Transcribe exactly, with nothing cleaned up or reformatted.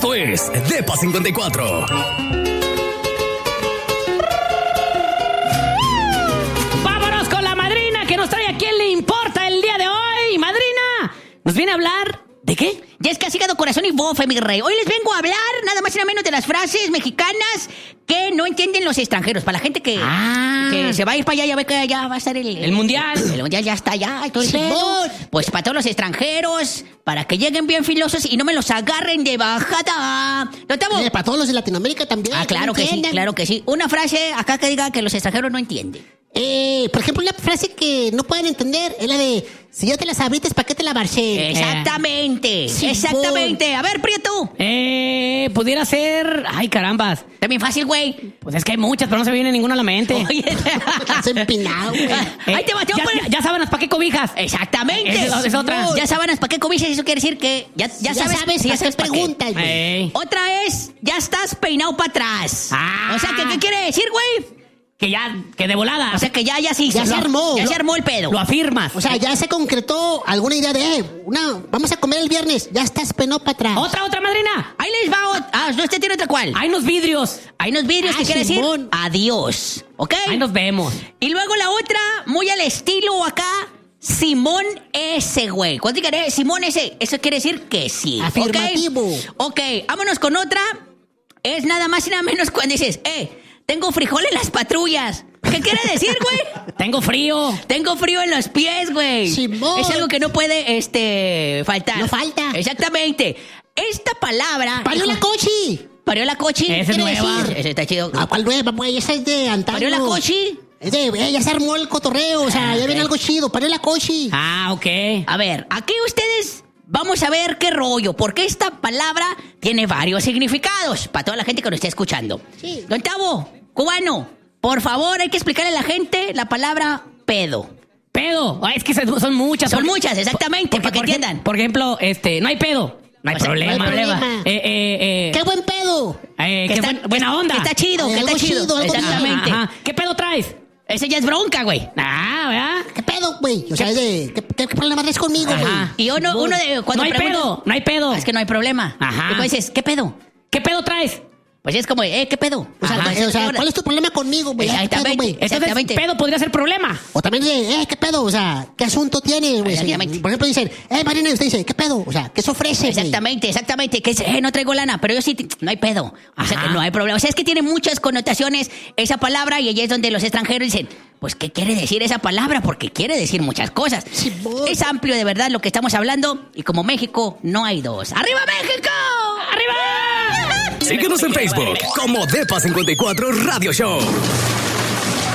Esto es Depa cincuenta y cuatro. Vámonos con la madrina que nos trae a quién le importa el día de hoy. Madrina, nos viene a hablar... ¿De qué? Ya es casi hígado, corazón y bofe, mi rey. Hoy les vengo a hablar nada más y nada menos de las frases mexicanas que no entienden los extranjeros. Para la gente que, ah. que se va a ir para allá, ya ve que allá va a estar el... El, el mundial. El mundial ya está allá. Entonces, pues para todos los extranjeros, para que lleguen bien filosos y no me los agarren de bajada. ¿No estamos? Eh, para todos los de Latinoamérica también. Ah, claro que sí, claro que sí. Una frase acá que diga que los extranjeros no entienden. Eh, por ejemplo, una frase que no pueden entender es la de: si ya te las abrites, ¿para qué te la marché? Exactamente, sí, exactamente. A ver, Prieto. Eh, pudiera ser... Ay, carambas. También fácil, güey. Pues es que hay muchas, pero no se viene ninguna a la mente. Oye, Estás empinado, güey. Eh, ahí te va, te va ya, a poner- ya, ya sábanas, ¿para qué cobijas? Exactamente. Es, es otra. Ya sábanas, ¿para qué cobijas? Eso quiere decir que ya, ya, Ya sabes, sabes, sí, ya ¿para sabes qué para qué. preguntas, güey? Ey. Otra es, ya estás peinado para atrás. Ah. O sea, ¿qué, ¿qué quiere decir, güey? Que ya, que de volada. O sea, que ya, ya sí. Ya se armó. Ya Lo- se armó el pedo. Lo afirmas. O sea, ya se concretó alguna idea de, eh, una, vamos a comer el viernes, ya estás penó para atrás. Otra, otra, madrina. Ahí les va ot- Ah, no, este tiene otra cual. Hay unos vidrios. Hay unos vidrios Ah, que quiere decir Simón. adiós. ¿Ok? Ahí nos vemos. Y luego la otra, muy al estilo acá, Simón S, güey. ¿Cuánto quiere? Simón S. Eso quiere decir que sí. ¿ok? Afirmativo. Ok, vámonos con otra. Es nada más y nada menos cuando dices, eh, tengo frijol en las patrullas. ¿Qué quiere decir, güey? Tengo frío. Tengo frío en los pies, güey. Simón. Es algo que no puede, este, faltar. No falta. Exactamente. Esta palabra... ¡Parió la cochi! ¿Parió la cochi? Esa es quiere nueva. decir? Ese está chido. Ah, ¿cuál nueva, güey? Esa es de antaño. ¿Parió la cochi? Es de, eh, ya se armó el cotorreo, o sea, ya viene algo chido. Parió la cochi. Ah, ok. A ver, aquí ustedes vamos a ver qué rollo, porque esta palabra tiene varios significados para toda la gente que nos está escuchando. Sí. Don Tavo, cubano, por favor, hay que explicarle a la gente la palabra pedo. Pedo. Ay, es que se- son muchas. Son Porque- muchas, exactamente, porque, para que por ejem- entiendan. Por ejemplo, este, no hay pedo. No hay O sea, problema. no hay problema. Eh, eh, eh, ¡Qué buen pedo! eh, Que qué está- buen- buena onda. Que está chido, Ay, que está algo chido. chido, algo Exactamente. Ajá, ajá. ¿Qué pedo traes? Ese ya es bronca, güey. Ah, ¿verdad? ¿Qué pedo, güey? O sea, es de, ¿qué, qué, qué problema traes conmigo, güey? Ajá. Y uno, uno de cuando No hay pregunta- pedo, no hay pedo. Es que no hay problema. Ajá. Y pues dices, ¿qué pedo? ¿Qué pedo traes? Pues es como, eh, ¿qué pedo? O sea, Ajá. eh, o sea, ¿cuál es tu problema conmigo, güey? ¿Qué pedo, Exactamente. güey? Entonces, Exactamente. pedo podría ser problema. O también dice, eh, ¿qué pedo? O sea, ¿qué asunto tiene, güey? Exactamente. Por ejemplo, dicen, eh, Marina, y usted dice, ¿qué pedo? O sea, ¿qué se ofrece, güey? Exactamente, exactamente. Que es, eh, no traigo lana, pero yo sí, te- no hay pedo. O sea, Ajá. que no hay problema. O sea, es que tiene muchas connotaciones esa palabra y ahí es donde los extranjeros dicen, pues, ¿qué quiere decir esa palabra? Porque quiere decir muchas cosas. Simón. Es amplio de verdad lo que estamos hablando y como México no hay dos. ¡Arriba México! ¡Arriba! Síguenos en Facebook como Depa cincuenta y cuatro Radio Show.